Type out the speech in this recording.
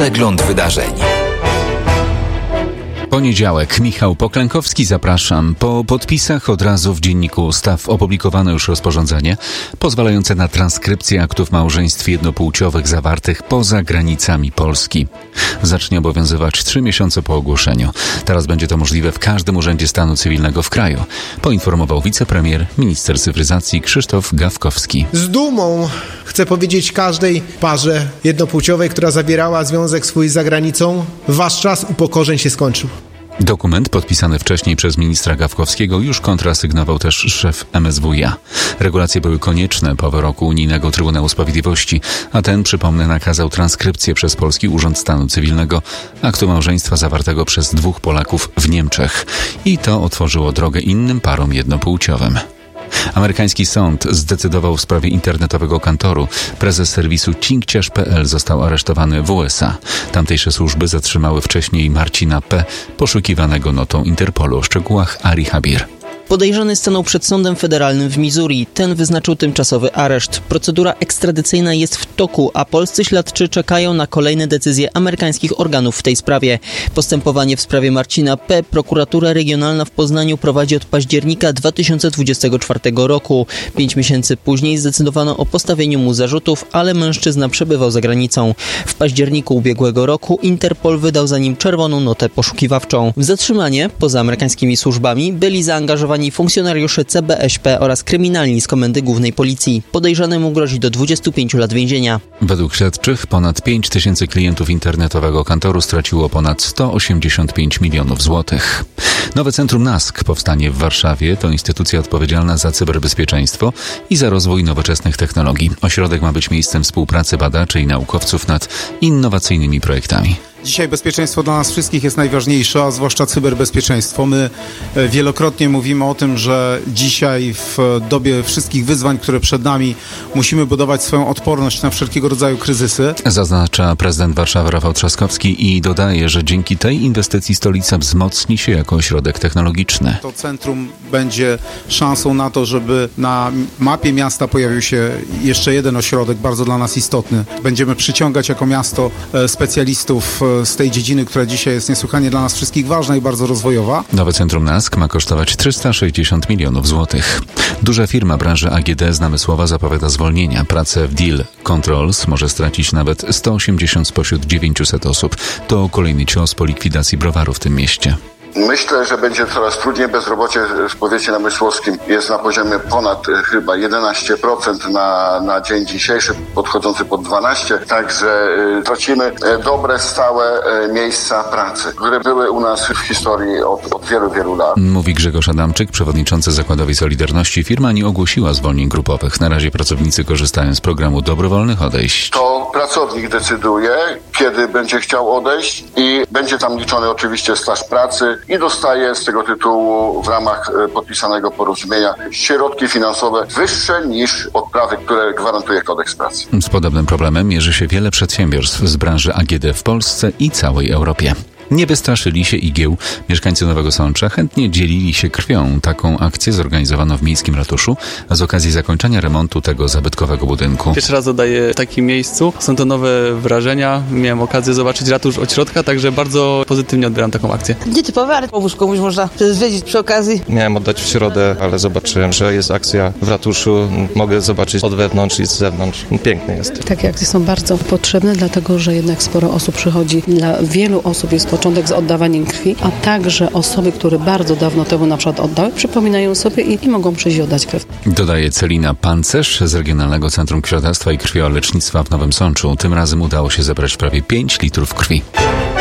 Przegląd wydarzeń. Poniedziałek. Michał Poklękowski, zapraszam. Po podpisach od razu w Dzienniku Ustaw opublikowano już rozporządzenie pozwalające na transkrypcję aktów małżeństw jednopłciowych zawartych poza granicami Polski. Zacznie obowiązywać 3 miesiące po ogłoszeniu. Teraz będzie to możliwe w każdym urzędzie stanu cywilnego w kraju, poinformował wicepremier, minister cyfryzacji Krzysztof Gawkowski. Z dumą chcę powiedzieć każdej parze jednopłciowej, która zawierała związek swój za granicą, wasz czas upokorzeń się skończył. Dokument podpisany wcześniej przez ministra Gawkowskiego już kontrasygnował też szef MSWiA. Regulacje były konieczne po wyroku Unijnego Trybunału Sprawiedliwości, a ten, przypomnę, nakazał transkrypcję przez Polski Urząd Stanu Cywilnego aktu małżeństwa zawartego przez 2 Polaków w Niemczech. I to otworzyło drogę innym parom jednopłciowym. Amerykański sąd zdecydował w sprawie internetowego kantoru. Prezes serwisu cinkciarz.pl został aresztowany w USA. Tamtejsze służby zatrzymały wcześniej Marcina P., poszukiwanego notą Interpolu. O szczegółach Ari Habir. Podejrzany stanął przed sądem federalnym w Missouri. Ten wyznaczył tymczasowy areszt. Procedura ekstradycyjna jest w toku, a polscy śledczy czekają na kolejne decyzje amerykańskich organów w tej sprawie. Postępowanie w sprawie Marcina P. prokuratura regionalna w Poznaniu prowadzi od października 2024 roku. 5 miesięcy później zdecydowano o postawieniu mu zarzutów, ale mężczyzna przebywał za granicą. W październiku ubiegłego roku Interpol wydał za nim czerwoną notę poszukiwawczą. W zatrzymanie, poza amerykańskimi służbami, byli zaangażowani funkcjonariusze CBŚP oraz kryminalni z Komendy Głównej Policji. Podejrzanemu grozi do 25 lat więzienia. Według śledczych ponad 5 tysięcy klientów internetowego kantoru straciło ponad 185 milionów złotych. Nowe Centrum NASK powstanie w Warszawie. To instytucja odpowiedzialna za cyberbezpieczeństwo i za rozwój nowoczesnych technologii. Ośrodek ma być miejscem współpracy badaczy i naukowców nad innowacyjnymi projektami. Dzisiaj bezpieczeństwo dla nas wszystkich jest najważniejsze, a zwłaszcza cyberbezpieczeństwo. My wielokrotnie mówimy o tym, że dzisiaj w dobie wszystkich wyzwań, które przed nami, musimy budować swoją odporność na wszelkiego rodzaju kryzysy. Zaznacza prezydent Warszawy Rafał Trzaskowski i dodaje, że dzięki tej inwestycji stolica wzmocni się jako ośrodek technologiczny. To centrum będzie szansą na to, żeby na mapie miasta pojawił się jeszcze jeden ośrodek, bardzo dla nas istotny. Będziemy przyciągać jako miasto specjalistów z tej dziedziny, która dzisiaj jest niesłychanie dla nas wszystkich ważna i bardzo rozwojowa. Nowe Centrum NASK ma kosztować 360 milionów złotych. Duża firma branży AGD z Namysłowa zapowiada zwolnienia. Pracę w Deal Controls może stracić nawet 180 spośród 900 osób. To kolejny cios po likwidacji browaru w tym mieście. Myślę, że będzie coraz trudniej. Bezrobocie w powiecie namysłowskim jest na poziomie ponad chyba 11% na dzień dzisiejszy, podchodzący pod 12%. Także tracimy dobre, stałe miejsca pracy, które były u nas w historii od wielu, wielu lat. Mówi Grzegorz Adamczyk, przewodniczący Zakładowej Solidarności. Firma nie ogłosiła zwolnień grupowych. Na razie pracownicy korzystają z programu dobrowolnych odejść. To pracownik decyduje, kiedy będzie chciał odejść i będzie tam liczony oczywiście staż pracy i dostaje z tego tytułu w ramach podpisanego porozumienia środki finansowe wyższe niż odprawy, które gwarantuje Kodeks Pracy. Z podobnym problemem mierzy się wiele przedsiębiorstw z branży AGD w Polsce i całej Europie. Nie wystraszyli się igieł. Mieszkańcy Nowego Sącza chętnie dzielili się krwią. Taką akcję zorganizowano w Miejskim Ratuszu z okazji zakończenia remontu tego zabytkowego budynku. Pierwszy raz oddaję w takim miejscu. Są to nowe wrażenia. Miałem okazję zobaczyć ratusz od środka, także bardzo pozytywnie odbieram taką akcję. Nietypowe, ale pomóż komuś można zwiedzić przy okazji. Miałem oddać w środę, ale zobaczyłem, że jest akcja w ratuszu. Mogę zobaczyć od wewnątrz i z zewnątrz. Piękny jest. Takie akcje są bardzo potrzebne, dlatego że jednak sporo osób przychodzi. Dla wielu osób jest początek z oddawaniem krwi, a także osoby, które bardzo dawno temu na przykład oddały, przypominają sobie i mogą przyjść i oddać krew. Dodaje Celina Pancerz z Regionalnego Centrum Krwiodawstwa i Krwiolecznictwa w Nowym Sączu. Tym razem udało się zebrać prawie 5 litrów krwi.